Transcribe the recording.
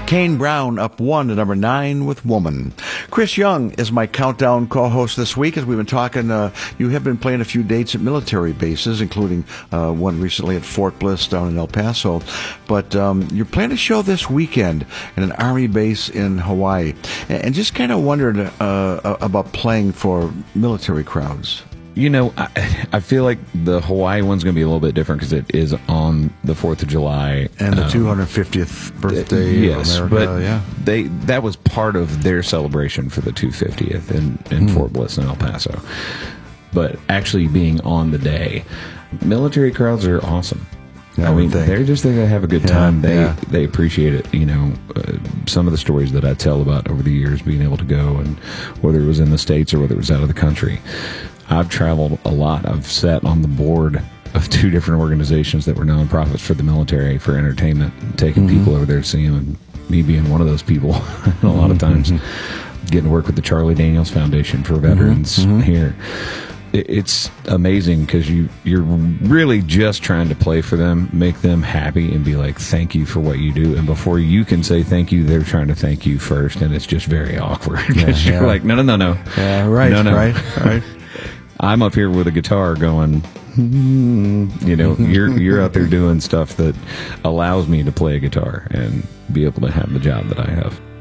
Kane Brown up 1 to number 9 with Woman. Chris Young is my countdown co-host this week. As we've been talking, you have been playing a few dates at military bases, including one recently at Fort Bliss down in El Paso. But you're playing a show this weekend at an Army base in Hawaii. And just kind of wondered about playing for military crowds. You know, I feel like the Hawaii one's going to be a little bit different because it is on the 4th of July. And the 250th birthday yes, of America. But yeah. that was part of their celebration for the 250th in Fort Bliss in El Paso. But actually being on the day, military crowds are awesome. Yeah, I mean, they're just there to have a good time. They appreciate it. You know, some of the stories that I tell about over the years, being able to go, and whether it was in the States or whether it was out of the country. I've traveled a lot. I've sat on the board of 2 different organizations that were nonprofits for the military for entertainment, taking people over there to see them, and me being one of those people. A lot of times, getting to work with the Charlie Daniels Foundation for veterans here. It's amazing because you're really just trying to play for them, make them happy, and be like, thank you for what you do. And before you can say thank you, they're trying to thank you first, and it's just very awkward because you're like, no. Yeah, right, no. right. I'm up here with a guitar going, you know, you're out there doing stuff that allows me to play a guitar and be able to have the job that I have.